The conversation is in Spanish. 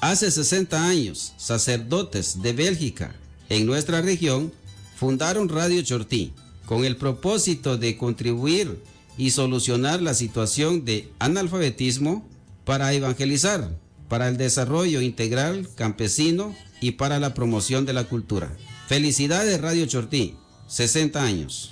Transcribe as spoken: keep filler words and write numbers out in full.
Hace sesenta años, sacerdotes de Bélgica en nuestra región fundaron Radio Chortí con el propósito de contribuir y solucionar la situación de analfabetismo para evangelizar, para el desarrollo integral campesino y para la promoción de la cultura. Felicidades Radio Chortí, sesenta años.